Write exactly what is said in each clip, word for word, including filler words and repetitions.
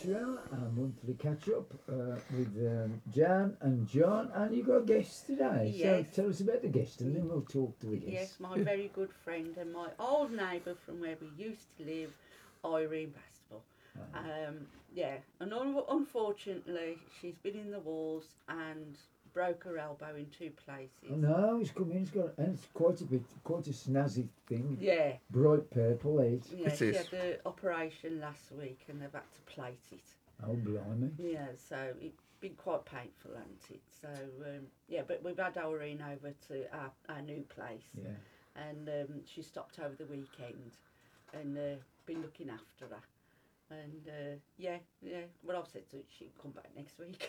Supernatural, our monthly catch up uh, with um, Jan and John, and you've got a guest today. Yes. So tell us about the guest, and then we'll talk to the guest. Yes, my very good friend and my old neighbour from where we used to live, Irene Bastable. Oh. Um, yeah, and un- unfortunately, she's been in the wars and broke her elbow in two places. Oh no, it's come in. It's got, and it's quite a bit, quite a snazzy thing. Yeah. Bright purple, eh? Yeah, It she is. had the operation last week and they've had to plate it. Oh blimey! Yeah, so it's been quite painful, hasn't it? So, um, yeah, but we've had Irene over to our, our new place. Yeah. And um, she stopped over the weekend and uh, been looking after her. And uh, yeah, yeah, well, I've said to her she'll come back next week.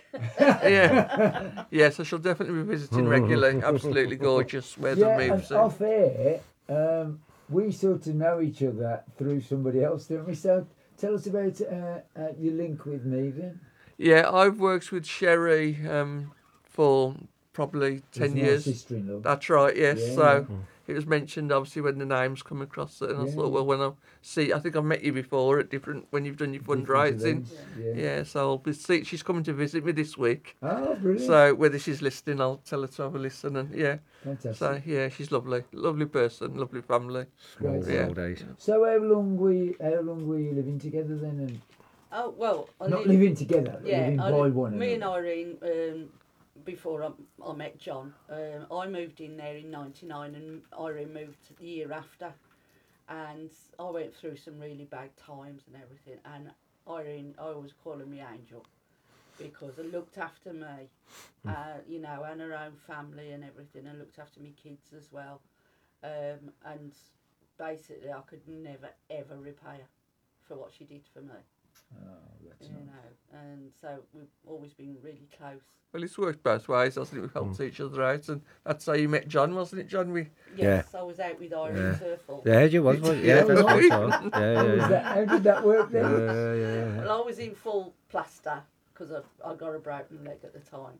Yeah. Yes, I shall definitely be visiting regularly. Absolutely gorgeous where Yeah, they and move to. off air, um, we sort of know each other through somebody else, don't we? So tell us about uh, uh, your link with me then. Yeah, I've worked with Sherry um, for probably ten It's my years. sister-in-law. That's right, yes. Yeah, so yeah. it was mentioned obviously when the names come across it, and I Yeah, thought, yeah. well, when I see, I think I've met you before at different when you've done your Different fundraising. events, Yeah. Yeah, so I'll be see, she's coming to visit me this week. Oh, brilliant. So whether she's listening, I'll tell her to have a listen. And yeah, Fantastic. so yeah, she's lovely, lovely person, lovely family. Small Great. Yeah. world, eh? So how long were you, how long were you living together then? And Oh, well, I not live- living together, yeah, living I by li- one me and another. Irene, um, before I, I met John, um, I moved in there in ninety-nine and Irene moved the year after. And I went through some really bad times and everything. And Irene, I always call her my angel because I looked after me, uh, you know, and her own family and everything, and looked after my kids as well. Um, and basically, I could never, ever repay her for what she did for me. Oh, that's You nice. know, and so we've always been really close. Well, it's worked both ways, hasn't it? We've helped each other out, and that's how you met John, wasn't it, John? We Yes, I was out with Irene Yeah. Turfall. Yeah, you was, was yeah, Yeah, that's right. right. so. Yeah, How, yeah, was yeah. that, how did that work then? Yeah, yeah. Well, I was in full plaster because I, I got a broken leg at the time,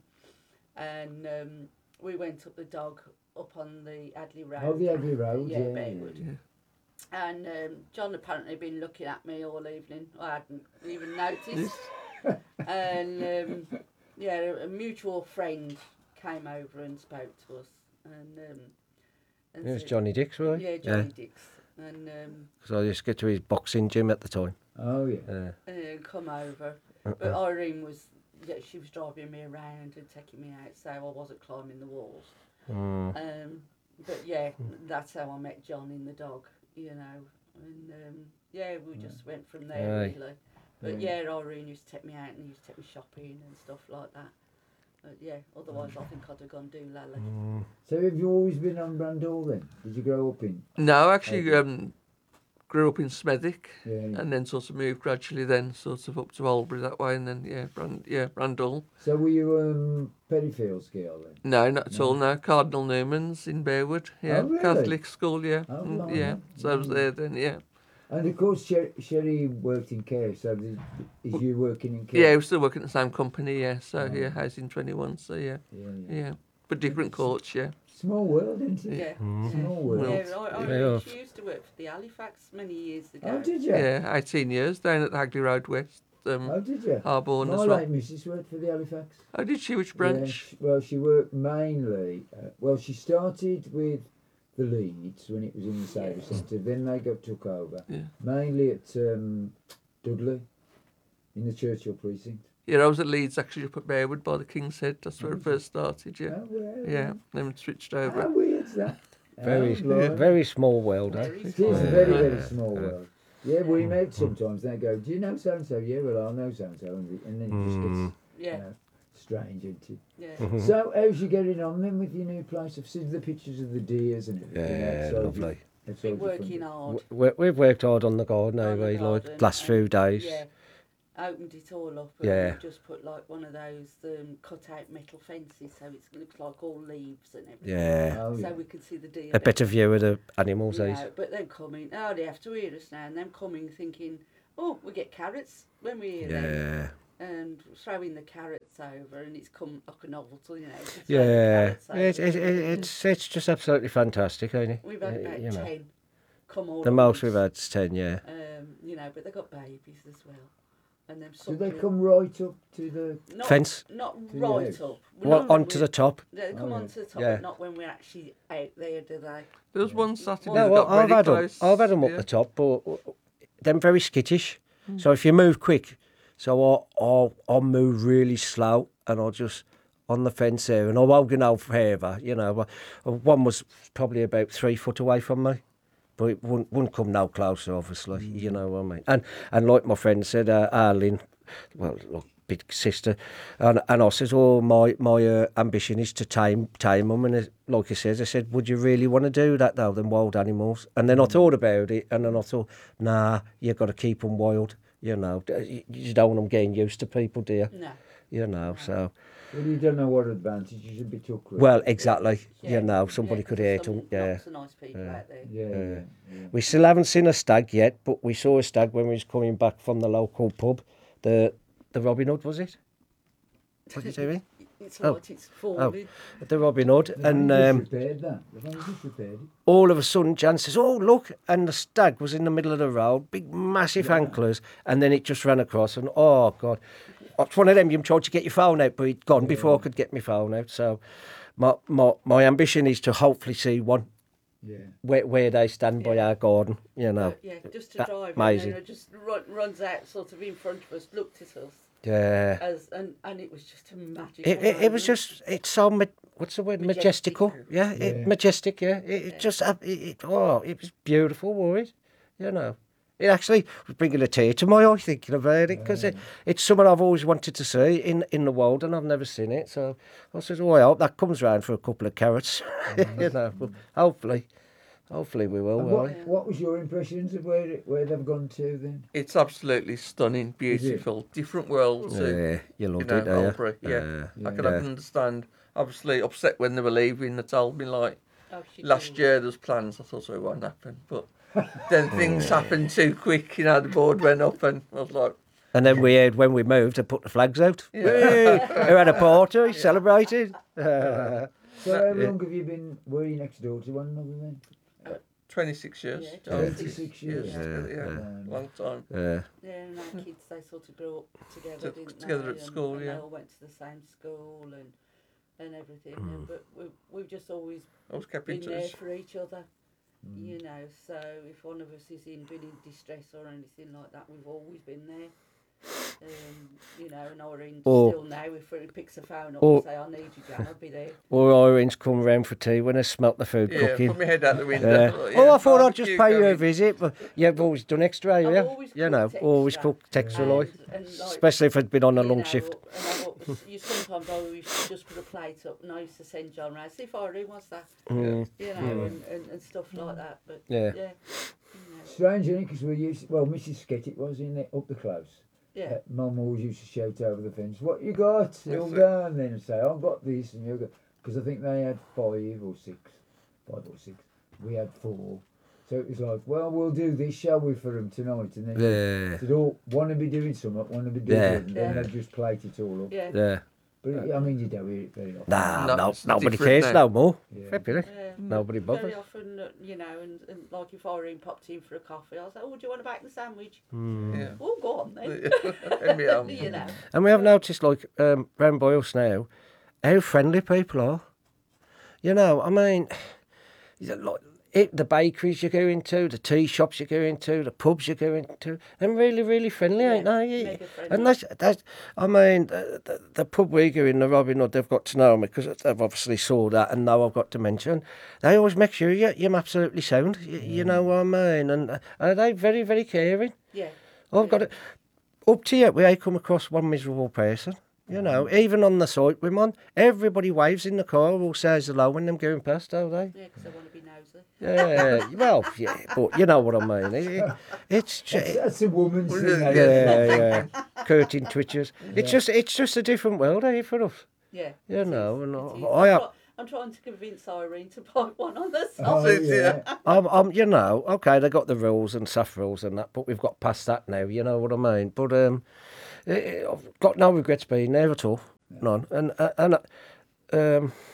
and um, we went up the dog up on the Adley Road. Oh, the Abbey Road, Yeah, yeah. Bearwood. Yeah. And um, John apparently been looking at me all evening. I hadn't even noticed. and um, yeah, a mutual friend came over and spoke to us, and um, and It was said- Johnny Dix, right? Yeah, Johnny Dix, and um, Because I used to get to his boxing gym at the time. Oh, yeah. Yeah. uh, come over. Uh-uh. But Irene was, yeah, she was driving me around and taking me out, so I wasn't climbing the walls. Mm. Um, but yeah, that's how I met John in the dog, you know, and um, yeah, we just went from there Aye. really. But yeah, Irene used to take me out and used to take me shopping and stuff like that. But yeah, otherwise I think I'd have gone do lally. Mm. So have you always been on Brandall then? Did you grow up in? no, actually, Okay. um, grew up in Smethwick, Yeah, yeah. and then sort of moved gradually, then sort of up to Albury that way, and then yeah, Brand, yeah, Brandall. So were you um, Perryfields girl then? No, not at No. all. No, Cardinal Newman's in Bearwood. Yeah, Oh, really? Catholic school. Yeah, Oh, Mm, blimey. yeah. So I was Mm. there then. Yeah, And of course, Sher- Sherry worked in care. So did, is you working in care? yeah. We're still working at the same company. Yeah, so Oh. yeah, Housing twenty-one. So yeah, Yeah, yeah. yeah, but different courts. Yeah, Small world, isn't it? Yeah. Mm. Small world. Well, Yeah, I, I, yeah. she used to work for the Halifax many years ago. Oh, did you? yeah. eighteen years down at the Hagley Road West, um, Oh, did you? Harborne My as well. late missus worked for the Halifax. Oh, did she? Which Yeah, branch? she- well, she worked mainly. Uh, well, she started with the Leeds when it was in the Sabre Yeah. Centre. Then they got took over. Yeah. Mainly at um, Dudley, in the Churchill precinct. Yeah, I was at Leeds actually up at Bearwood by the King's Head. That's where I Oh, first started. Yeah, Oh, well, yeah. Then switched How over. weird's that? Very, Oh, blimey. very small world, eh? Very It is small. a very, Yeah. very small Yeah. world. Yeah, we met sometimes. They go, "Do you know so and so?" Yeah, well, I know so and so, and then it just gets Mm. Yeah, you know, strange, isn't it? yeah. So, how's you getting on then with your new place? I've seen the pictures of the deers and everything. Yeah, outside lovely. your- outside Been your front working door. hard. We, we've worked hard on the garden, On have the we? garden, Like last and- few days. Yeah, opened it all up and Yeah. we've just put like one of those um, cut out metal fences so it looks like all leaves and everything. Yeah. Oh, So yeah. we can see the deer. A better view of the animals, you eh? know, but them coming, oh, they have to hear us now, and them coming thinking, oh, we get carrots when we hear them, Yeah. and throwing the carrots over, and it's come like a novelty, you know. to throw the Yeah. carrots over It's, it's, and it's, it's just absolutely fantastic, ain't it? We've had Uh, about you know. ten come all The at most once. we've had's ten, yeah. Um, you know, but they've got babies as well. and then Do they suckling. come right up to the... Not, Fence? Not To the right edge? up. Well, Not when onto we- the top. They come Oh, onto the top, yeah. but not when we're actually out there, do they? There was one Saturday No, that No, well, got I've very had them. close. I've had them up yeah. the top, but them very skittish. So if you move quick, so I'll, I'll, I'll move really slow and I'll just on the fence there and I won't go no further, you know. But one was probably about three foot away from me, but it wouldn't, wouldn't come no closer, obviously, you know what I mean. And and like my friend said, uh, Arlene, well, look, big sister, and and I says, oh, my my uh, ambition is to tame tame them, and it, like he says, I said, would you really want to do that though, them wild animals? And then I thought about it, and then I thought, nah, you got to keep them wild, you know. You you don't want them getting used to people, do you? No. You know, so Well, you don't know what advantage you should be took with. well, exactly, Yeah. you know, somebody Yeah, could 'cause hurt there's them, some yeah. Lots of nice people Yeah. out there. Yeah, yeah, yeah. We still haven't seen a stag yet, but we saw a stag when we was coming back from the local pub, the the Robin Hood, was it? What did you say? It's Oh. like it's falling. The Robin Hood, They've and only um, just repaired that. They've only just repaired it. all of a sudden Jan says, oh look, and the stag was in the middle of the road, big massive Yeah. antlers, and then it just ran across, and oh God, it's one of them you tried to get your phone out, but it'd gone before I could get my phone out. So my my, my ambition is to hopefully see one Yeah. where, where they stand by Yeah. our garden, you know. But, yeah, just to that- drive, amazing. and then it just run, runs out sort of in front of us, looked at us, Yeah. as and, and it was just a magic. It, it, it was just, it's so, ma- what's the word, Majestic. majestical. Yeah, it, Yeah. majestic, yeah. It, it just, uh, it, it, oh, it was beautiful, was it? You know. It actually was bringing a tear to my eye thinking about it, because it, it's something I've always wanted to see in, in the world, and I've never seen it. So I said, oh, I hope that comes round for a couple of carrots. You know, but hopefully, hopefully we will, And will what, we? what was your impressions of where it, where they've gone to then? It's absolutely stunning, beautiful, different world to Yeah, you you loved know, it, don't you? Albury. Yeah, Yeah. I can Yeah. understand. Obviously, upset when they were leaving. They told me like Oh, she last did. year there was plans. I thought it won't happen, but then things happened too quick. You know, the board went up, and I was like, And then we heard when we moved, they put the flags out. Yeah. Hey, we had a party, celebrated. So No, how yeah. long have you been, were you next door to one another then? twenty-six years. Yeah, Oh, twenty-six years. Yeah, Yeah, yeah, yeah. long time. Yeah. Yeah, and our kids, they sort of grew up together, To- didn't together they? at And- school, and yeah. They all went to the same school and and everything. Mm. And, but we, we've just always I was kept in been there touch. for each other, Mm. you know. So if one of us is in been in distress or anything like that, we've always been there. Um, you know, and Irene Or- still now, if he picks a phone up or- and say, "I need you, Jan," I'll be there. Or Irene's come round for tea when they smelt the food Yeah, cooking. put my head out the window. Yeah. thought, Oh, yeah, I thought I'd just barbecue pay you a going. visit, but you've always done extra, I've yeah? always You know, cooked always extra. cooked extra And- life. and like, Especially if I'd been on a you long know, shift. And I, always- you sometimes I used to just put a plate up, and I used to send John round, see if Irene wants that, Mm, you know, and, and, and stuff like that. But yeah. yeah, you know, Strange, isn't it? Because we used, well, Missus Skettit was in it, up the close. yeah. Uh, Mum always used to shout over the fence, what you got? You'll it. go, and then say, I've got this, and you'll go. Because I think they had five or six, five or six. We had four. So it was like, well, we'll do this, shall we, for them tonight? And then Yeah. they'd all want to be doing something, want to be doing Yeah. it, and then Yeah. they'd just plate it all up. Yeah, Yeah. But it, I mean, you don't hear it very often. Nah, No, no, it's nobody different cares now. no more. Yeah. Flipping it. yeah. Nobody Very bothers. often, uh, you know, and, and like if Irene popped in for a coffee, I was like, "Oh, do you want to bake the sandwich?" Mm. Yeah. Oh, go on then. Let me out. you know. And we have noticed, like, um, round by us now, how friendly people are. You know, I mean, like, it, the bakeries you go into, the tea shops you go into, the pubs you go into, they're really, really friendly, ain't Yeah, they? mega friendly. And that's, that's, I mean, the, the, the pub we go in, the Robin Hood, they've got to know me because they've obviously saw that and know I've got dementia. And they always make sure you, you're absolutely sound, you, you know what I mean? And uh, are they very, very caring? Yeah. I've got it up to yet. We ain't come across one miserable person. You know, even on the site we're on, everybody waves in the car or says hello when them going past, don't they? Yeah, because I want to be nosy. Yeah, well, yeah, but you know what I mean. It, it- it's That's, just, that's a woman's Well, thing. yeah, that is. yeah, yeah, curtain twitchers. It's just, it's just a different world, eh, for us. Yeah. You it know, is, and it I- is. I I'm, have- try- I'm trying to convince Irene to buy one on the side. Oh, yeah. I'm, I'm, you know, okay, they got the rules and soft rules and that, but we've got past that now. You know what I mean? But um, eh, I've got no regrets being there at all, none. And uh, and uh, um,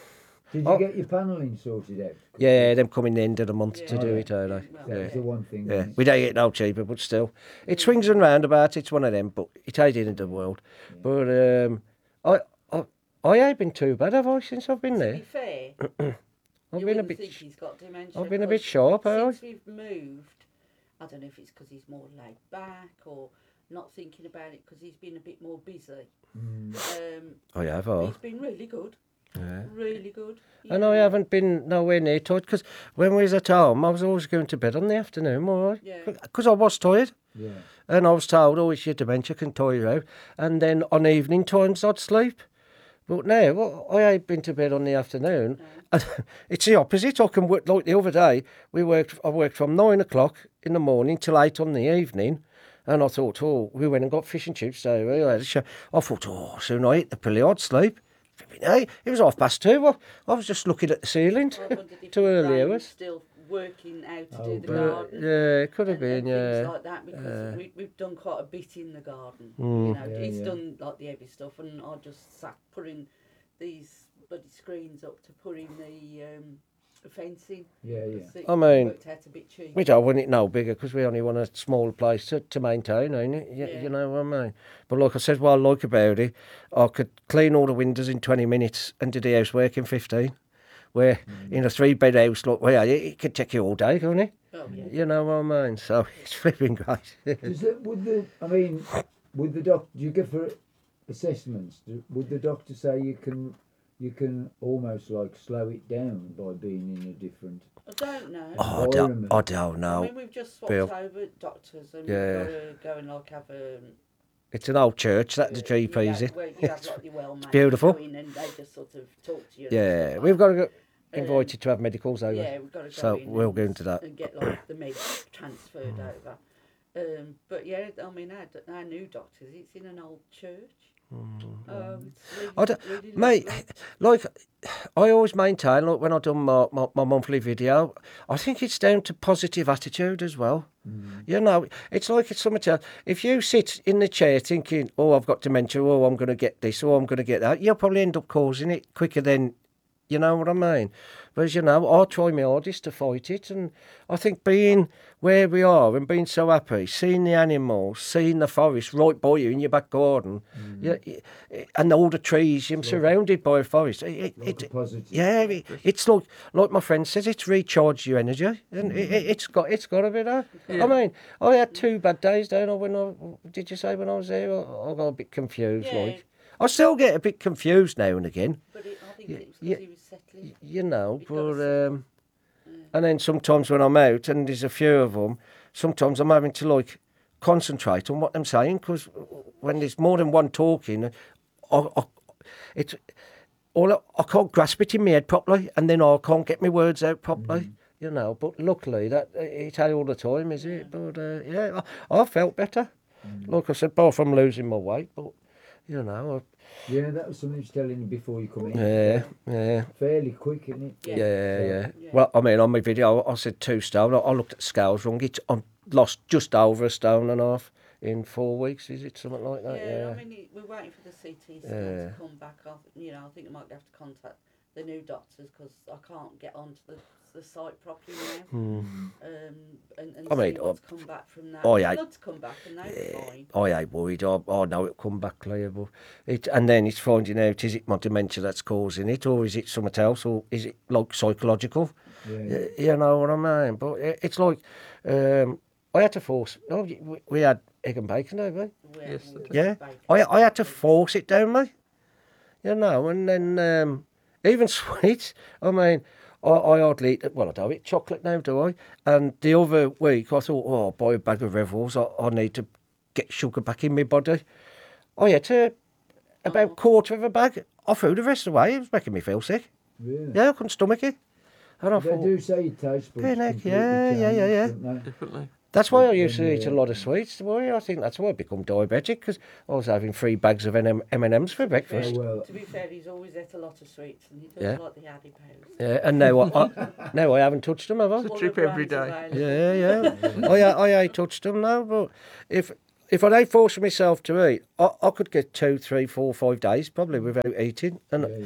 Did you Oh. get your panelling sorted out? Yeah, them come in the end of the month to Yeah. do it, are they? Well, That Yeah. was the one thing. Yeah, wasn't it? we don't get no cheaper, but still, it swings and roundabouts. It's one of them, but it ain't in the world. But um, I, I, I ain't been too bad, have I, since I've been To be there? fair, I've you been a wouldn't bit, think he's got dementia. I've been a bit 'cause sharp, have I? Since we've moved, I don't know if it's because he's more laid back or not thinking about it because he's been a bit more busy. Mm. Um, I have, but I. he's been really good, Yeah. really good. you And know. I haven't been nowhere near tired because when we was at home, I was always going to bed on the afternoon, all right? Yeah. Because I was tired. Yeah. And I was told, oh, it's your dementia can tire you out. And then on evening times, I'd sleep. But now, well, I ain't been to bed on the afternoon. And it's the opposite. I can work, like the other day, we worked. I worked from nine o'clock in the morning till eight on the evening. And I thought, oh, we went and got fish and chips. So we had a show. I thought, oh, soon I hit the pilly, I'd sleep. Hey, it was half past two. I, I was just looking at the ceiling. I wondered if Too his early brain was hours. still working out to Oh, do the but- garden. Yeah, it could have and, been, and yeah. things like that because we, we've done quite a bit in the garden. Mm. You know, Yeah, he's yeah. done like the heavy stuff, and I just sat putting these bloody screens up to put in the um, fencing. Yeah, yeah. 'cause it I mean, worked out a bit cheap. We don't want it no bigger because we only want a small place to, to maintain, ain't it? You, Yeah. you know what I mean? But like I said, what I like about it, I could clean all the windows in twenty minutes and do the housework in fifteen. Where in a three bed house, like, well, it, it could take you all day, couldn't it? Oh yeah. You know what I mean? So it's flipping great. Does it, would the, I mean, would the doctor, do you go for assessments? Do, would the doctor say you can, you can almost like slow it down by being in a different I don't know. Oh, I don't, I don't I know. mean, we've just swapped Bill. over doctors, and Yeah. we've got to go and like have a. It's an old church that the G P's you in. have, well, you have like your well mate beautiful. go in and they just sort of talk to you. and Yeah, stuff we've like got to go Um, invited to have medicals over. Yeah, we've got to go So in we'll and, go into that. and get like the meds transferred over. Um, but yeah, I mean, our, do- our new doctors, it's in an old church. Oh, it's really, I don't, really mate, lovely. like, I always maintain, like, when I done my, my, my monthly video, I think it's down to positive attitude as well. You know, it's like it's something else. If you sit in the chair thinking, oh, I've got dementia, oh, I'm going to get this, oh, I'm going to get that, you'll probably end up causing it quicker than, you know what I mean? Whereas, you know, I try my hardest to fight it, and I think being where we are and being so happy, seeing the animals, seeing the forest right by you in your back garden, yeah, and all the trees, you're surrounded by a forest. It, like it, a positive? yeah, it, it's like like my friend says, it's recharged your energy, and it, it, it's got it's got to be that. I mean, I had two bad days, don't I? When I did you say when I was there, I, I got a bit confused. Yeah. Like, I still get a bit confused now and again. But it, I think Yeah, it was because yeah. he was settling. You know, You've gotta but settle. um, and then sometimes when I'm out and there's a few of them, sometimes I'm having to like concentrate on what I'm saying because when there's more than one talking, I, I it's all I, I can't grasp it in my head properly, and then I can't get my words out properly. You know, but luckily that it ain't all the time, is it? But uh, yeah, I, I felt better. Like I said, apart from losing my weight, but you know, Yeah, that was something he was telling you before you come I, in. yeah, yeah. Fairly quick, isn't it? Yeah. Yeah, So- yeah. Yeah. Well, I mean, on my video, I said two stone. I, I looked at the scales wrong. It's I lost just over a stone and a half in four weeks. Is it something like that? Yeah, Yeah. I mean, it- we're waiting for the C T scan Yeah. to come back. I, th- you know, I think I might have to contact the new doctors because I can't get onto the, the site properly now. Um, and and Hmm. I see mean, what's I- come back from that. I The ain't- blood's come back and they're fine. I ain't worried. I, I know it'll come back clear, but it and then it's finding out is it my dementia that's causing it, or is it something else, or is it like psychological? Yeah. Y- You know what I mean? But it, it's like um, I had to force. Oh, we, we had egg and bacon, didn't we? We're- Yes, we're Yeah, bacon. I I had to force it down me, you know, and then um, even sweets. I mean, I, I hardly eat. Well, I don't eat chocolate now, do I? And the other week, I thought, oh, I'll buy a bag of Revels. I, I need to get sugar back in my body. I had to about quarter of a bag. I threw the rest away. It was making me feel sick. Really? Yeah, I couldn't stomach it. And I They thought, do say your taste buds Pinnock, completely yeah, yeah, yeah, yeah. change, don't they? Definitely. that's why I used When to eat a you- lot of sweets. Boy, I think that's why I become diabetic because I was having three bags of M and M's for breakfast. Oh, well, To be fair, he's always ate a lot of sweets and he does Yeah. like the adipose. Yeah, and now I, I now I haven't touched them, have I? It's a All trip the every brands day. available. Yeah, yeah. I I ain't touched them now, but if if I don't force myself to eat, I, I could get two, three, four, five days probably without eating, and yeah, yeah.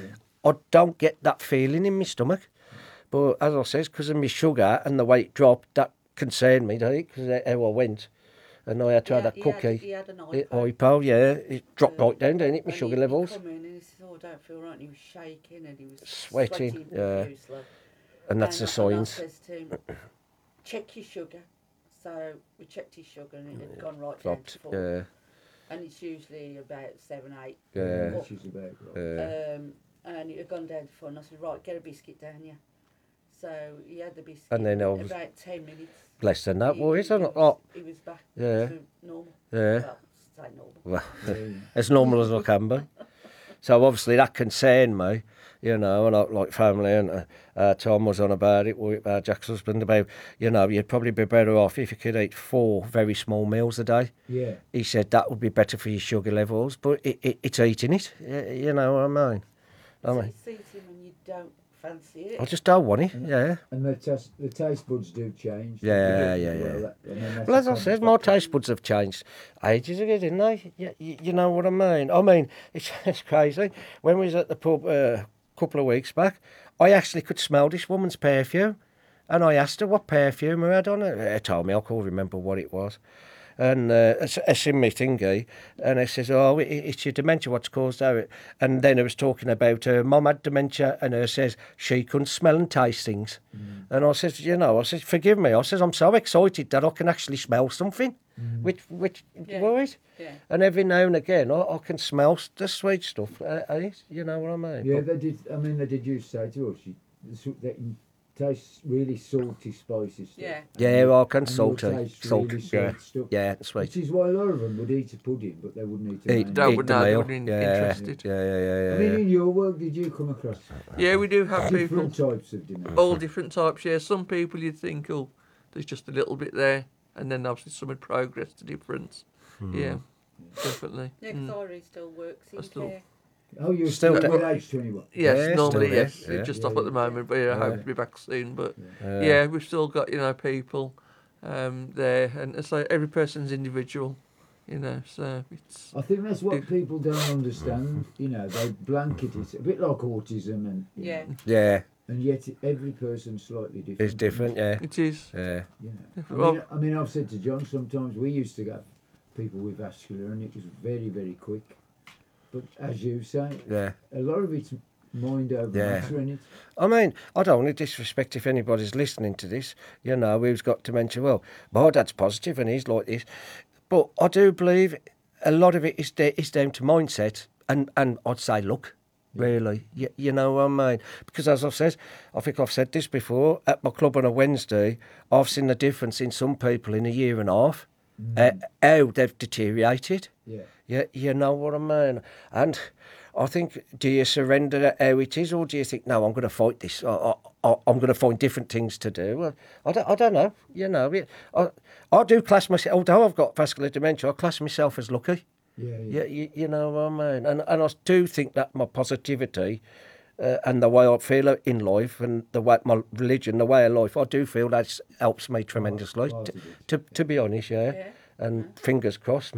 I don't get that feeling in my stomach. But as I says, because of my sugar and the way it dropped, that concerned me, don't it? Because how I went. And I had to Yeah, have that he had- cookie. he had an It- iPad. hypo, yeah. It dropped Um, right down, didn't it, my and sugar he, levels? He come in and he said, "Oh, I don't feel right," and he was shaking and he was Sweating, sweating yeah. profusely. And that's the and, I- and I signs. says to him, "Check your sugar." So we checked his sugar and it had gone right Dropped, down to four. yeah, And it's usually about seven, eight. yeah, Which is about right. yeah. Um, and it had gone down to four. And I said, "Right, get a biscuit down here." So he had the biscuit. And then I in was- about ten minutes. Less than that, he, boys, he, isn't he it? was, Oh, he was back yeah, to normal. yeah. Well, say normal. Well, Yeah, yeah. as normal as I can be. So obviously that concerned me, you know, and I, like family and uh, uh, Tom was on about it, with uh, Jack's husband, about, you know, you'd probably be better off if you could eat four very small meals a day. Yeah. He said that would be better for your sugar levels, but it, it, it's eating it, y- you know what I mean? I It's, mean, it's eating when you don't fancy it. I just don't want it, yeah. And the taste, the taste buds do change. Yeah, They do yeah, as yeah. well. That- and then that's Well, as a I common said, my factor. taste buds have changed ages ago, didn't they? You, you, you know what I mean? I mean, it's, it's crazy. When we was at the pub uh, a couple of weeks back, I actually could smell this woman's perfume. And I asked her what perfume her had on it. She told me, I can't remember what it was. And uh, it's, it's in my thingy. And I says, oh, it, it's your dementia what's caused out. And then I was talking about her mum had dementia and her says she couldn't smell and taste things. Mm. And I says, you know, I says, forgive me. I says, I'm so excited that I can actually smell something, Mm. which, which, Yeah. right? Yeah. And every now and again, I, I can smell s- the sweet stuff. Uh, eh? You know what I mean? Yeah, But- they did. I mean, they did used to say to us, you, the sort- that you taste really salty, spicy stuff. Yeah. yeah, well, I can And you'll salty. taste Salt, really yeah. sweet stuff. Yeah, it's Which sweet. is why a lot of them would eat a pudding, but they wouldn't eat a Eat, main Don't eat would the know, they meal. wouldn't Yeah, interested. yeah, yeah, yeah, yeah. I mean, yeah. in your work, did you come across Yeah, we do have people, different types of dementia? all different types. Yeah, some people you'd think, oh, there's just a little bit there, and then obviously some would progress to difference. Hmm. Yeah, definitely. Yeah, 'cause Mm. Irene still works in I still- care. Oh, you're Still still do- with age twenty-one. Yes, Yeah, normally still there, yes. yeah. It's just Yeah, off at the yeah. moment, but yeah, I hope Yeah. to be back soon. But Uh, yeah, we've still got you know people um, there, and it's like every person's individual, you know. So it's I think that's what If- people don't understand. You know, they blanket it a bit like autism, and you Yeah. know, Yeah, and yet every person's slightly different. it's different, yeah. it is. Yeah. You know, I Well- mean, I mean, I've said to John sometimes we used to have people with vascular, and it was very, very quick. But as you say, Yeah. a lot of it's mind over Yeah. matter, in it. I mean, I don't want to disrespect if anybody's listening to this, you know, who's got dementia. Well, my dad's positive and he's like this. But I do believe a lot of it is, da- is down to mindset and, and I'd say luck, really. You, you know what I mean? Because as I've said, I think I've said this before, at my club on a Wednesday, I've seen the difference in some people in a year and a half, uh, how they've deteriorated. Yeah. Yeah, you know what I mean? And I think, do you surrender at how it is, or do you think, no, I'm going to fight this, I, I, I'm going to find different things to do? Well, I don't, I don't know, you know. it- I, I do class myself, although I've got vascular dementia, I class myself as lucky. Yeah, yeah. Yeah, you, you know what I mean? And, and I do think that my positivity uh, and the way I feel in life and the way my religion, the way of life, I do feel that helps me tremendously, part to, of it. to, to be honest, yeah. Yeah. And fingers crossed,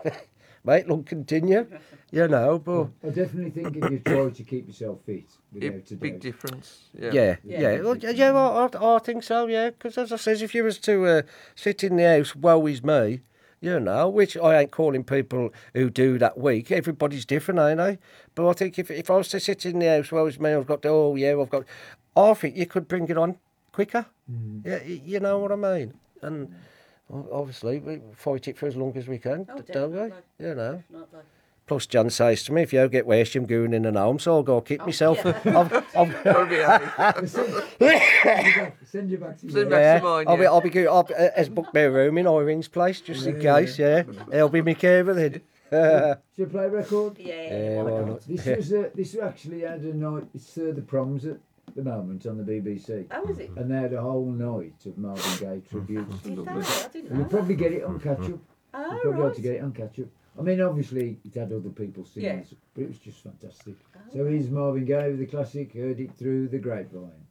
mate, look, continue, you know, but... I definitely think if you try to keep yourself fit, without It, a big doubt, difference. Yeah. Yeah, Yeah. yeah, well, yeah. Well, I, I think so. Yeah, because as I says, if you was to uh, sit in the house, woe is me, you know, which I ain't calling people who do that week. Everybody's different, ain't they? But I think if if I was to sit in the house, woe is me, I've got to, oh yeah, I've got. I think you could bring it on quicker. Mm. Yeah, y- you know what I mean. And o- obviously we fight it for as long as we can, Oh, don't we? definitely. You know. Definitely. Plus, John says to me, if you get worse, I'm going in and home, so I'll go keep Oh, myself. yeah. I've, I've, Gotta be happy. send, send you back, send you back to Send your back Yeah, to mine, I'll be, yeah. I'll be good. I'll be, uh, as booked my room in Irene's place, just in Yeah, case. Yeah, he'll be my carer then. Uh, Should I play a record? Yeah. Yeah, why why not? not? This was uh, this actually had a night. It's uh, the proms at the moment on the B B C, How was it? and they had a whole night of Marvin Gaye tributes. Did they? I didn't You'll know. probably get it on catch up. Ah, You'll probably right. have to get it on catch up. I mean, obviously it had other people singing, Yeah. but it was just fantastic. Oh, So here's Marvin Gaye with the classic "Heard It Through the Grapevine."